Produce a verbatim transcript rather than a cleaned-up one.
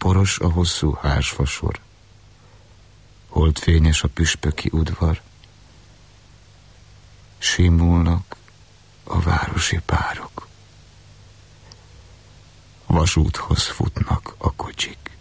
Poros a hosszú hársfasor, holdfényes a püspöki udvar, simulnak a városi párok, vasúthoz futnak a kocsik.